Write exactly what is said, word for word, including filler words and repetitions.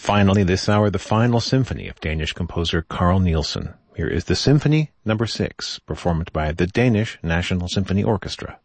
finally, this hour, the final symphony of Danish composer Carl Nielsen. Here is the Symphony Number Six, performed by the Danish National Symphony Orchestra.